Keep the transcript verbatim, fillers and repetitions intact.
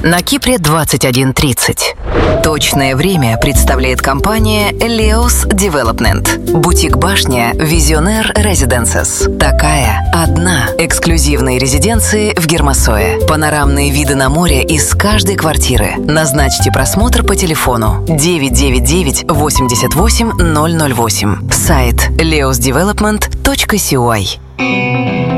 На Кипре двадцать один тридцать. Точное время представляет компания Leos Development. Бутик-башня Visionaire Residences. Такая одна. Эксклюзивные резиденции в Гермосое. Панорамные виды на море из каждой квартиры. Назначьте просмотр по телефону девять девять девять восемьдесят восемь ноль ноль восемь. Сайт leos development точка си ой.